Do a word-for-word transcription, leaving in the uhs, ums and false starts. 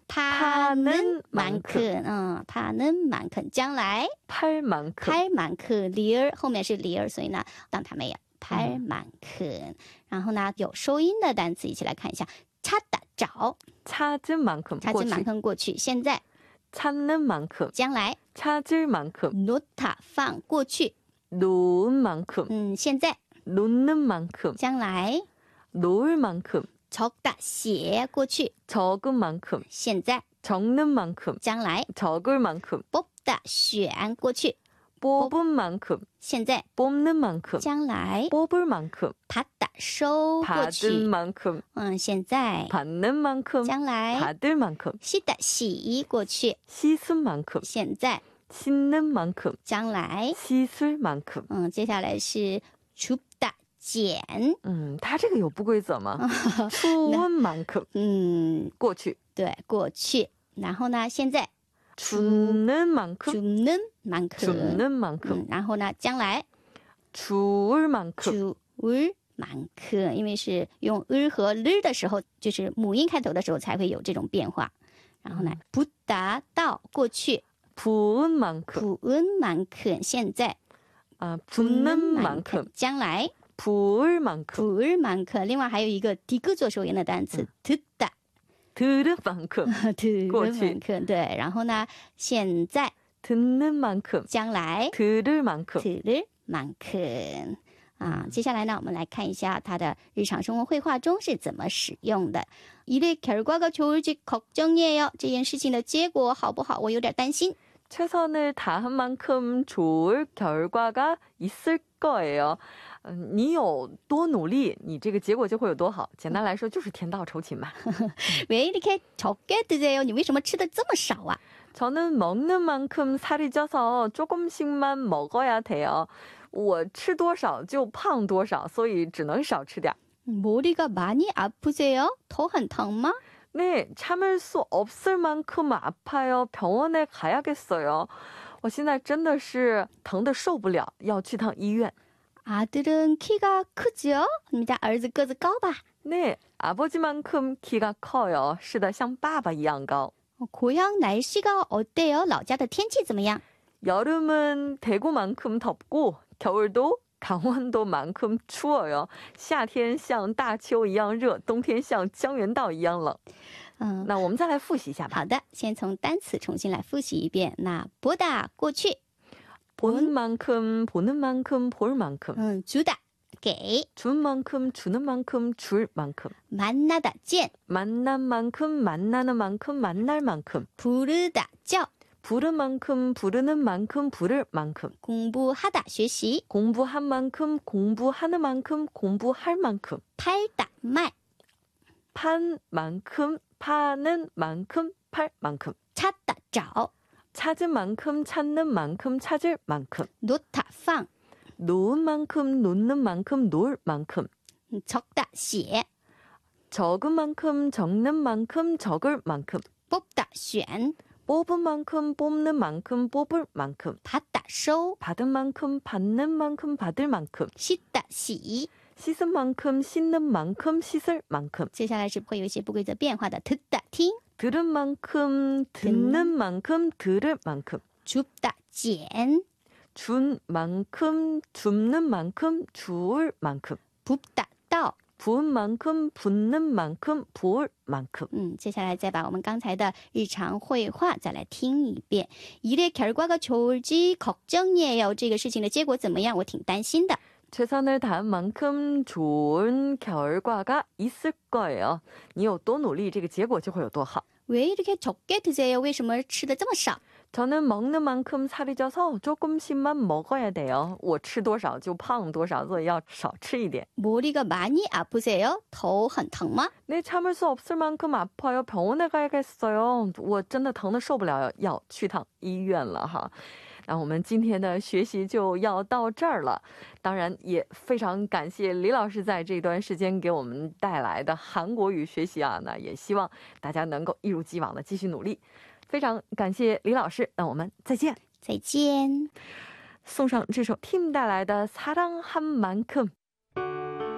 파는 만큼， 嗯，파는 만큼， 将来 팔 만큼， 팔 만큼， 里儿后面是里儿，所以呢，当它没有 팔 만큼。然后呢，有收音的单词一起来看一下，찾다找， 찾은 만큼， 찾은 만큼过去，现在 찾는 만큼， 将来 찾을 만큼， 놓다放过去， 놓은 만큼， 嗯，现在 놓는 만큼， 将来 놓을 만큼， 적다写过去， 적은 만큼， 现在 적는 만큼， 将来 적을 만큼， 뽑다选过去， 뽑은 만큼， 现在 뽑는 만큼， 将来 뽑을 만큼， 받다收过 받은 去， 만큼， 嗯，现在 받는 만큼， 将来 받을 만큼， 씻다洗过去， 씻은 만큼， 现在 씻는 만큼， 将来 씻을 만큼。 嗯，接下来是 줍다捡， 嗯，它这个有不规则吗？추운 만큼， 嗯， 过去， 对，过去，然后呢，现在 춥는 만큼， 줍는 만큼， 춥는 만큼， 嗯，然后呢，将来 추울 만큼， 추울 만큼， 因为是用 을 和 를 的时候，就是母音开头的时候才会有这种变化。然后呢，붓다到过去， 부은 만큼， 부은 만큼， 现在啊，붓는 만큼， 将来 부을 만큼， 부을 만큼。另外还有一个디귿做收音的单词 듣다， 들은 만큼， 过 듣는 去 만큼， 对。然后呢，现在 듣는 만큼， 将来 들을 만큼， 들을 만큼。啊，接下来呢，我们来看一下它的日常生活绘画中是怎么使用的。일의 결과가 좋을지 걱정이에요。这件事情的结果好不好？我有点担心。 최선을 다한 만큼 좋을 결과가 있을 거예요. 你有多努力，你这个结果就会有多好。简单来说，就是天道酬勤嘛。 왜 이렇게 적게 드세요？ 你为什么吃的这么少啊？ 저는 먹는 만큼 살이 쪄서 조금씩만 먹어야 돼요. 我吃多少就胖多少，所以只能少吃点。 머리가 많이 아프세요? 더很疼吗？ 네, 참을 수 없을 만큼 아파요. 병원에 가야겠어요. 我现在真的是疼得受不了，要去趟医院。 아들은 키가 크죠? 你们家儿子个子高吧？ 네, 아버지만큼 키가 커요. 是的，像爸爸一样高。 고향 날씨가 어때요? 老家的天气怎么样？ 여름은 대구만큼 덥고 겨울도 강원도만큼 추워요. 夏天像大秋一样热，冬天像江原道一样冷。 嗯， 那我们再来复习一下吧。 好的，先从单词重新来复习一遍。那보다过去， 보는 만큼, 보는 만큼, 볼 만큼. 嗯，주다给， 준 만큼, 주는 만큼, 줄 만큼. 만나다见， 만난 만큼, 만나는 만큼, 만날 만큼. 부르다叫， 부른 만큼, 부르는 만큼, 부를 만큼. 공부하다学习， 공부한 만큼, 공부하는 만큼, 공부할 만큼. 팔다卖， 판 만큼, 파는 만큼, 팔 만큼. 찾다找， 찾은 만큼, 찾는 만큼, 찾을 만큼. 놓다放， 놓은 만큼, 놓는 만큼, 놓을 만큼. 적다写， 적은 만큼, 적는 만큼, 적을 만큼. 뽑다选， 뽑은 만큼, 뽑는 만큼, 뽑을 만큼. 받다收， 받은 만큼, 받는 만큼, 받을 만큼. 씻다洗。 씻은 만큼, 씻는 만큼, 씻을 만큼. 接下来是会有一些不规则变化的，듣다听， 들은 만큼, 듣는 만큼, 들을 만큼. 줍다捡， 준 만큼, 줍는 만큼, 주울 만큼. 붓다倒。 부은 만큼, 붓는 만큼, 부을 만큼. 嗯，接下来再把我们刚才的日常绘画再来听一遍。일의 결과가 좋을지 걱정이에요。这个事情的结果怎么样？我挺担心的。 최선을 다한 만큼 좋은 결과가 있을 거예요. 你有多努力，这个结果就会有多好。 왜 이렇게 적게 드세요？ 为什么吃的这么少？ 저는 먹는 만큼 살이 쪄서 조금씩만 먹어야 돼요. 我吃多少就胖多少，所以要少吃一点。 머리가 많이 아프세요? 头很疼吗？ 네, 참을 수 없을 만큼 아파요. 병원에 가야겠어요. 我真的疼得受不了，要去趟医院了哈。那我们今天的学习就要到这儿了，当然也非常感谢李老师在这段时间给我们带来的韩国语学习啊，那也希望大家能够一如既往的继续努力，非常感谢李老师，那我们再见。 再见。 送上这首 Team 带来的사랑한 만큼。